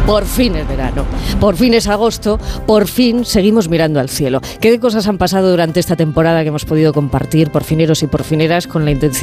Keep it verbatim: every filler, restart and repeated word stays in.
Por fin es verano, por fin es agosto, por fin seguimos mirando al cielo. ¿Qué cosas han pasado durante esta temporada que hemos podido compartir, porfineros y porfineras, con la intención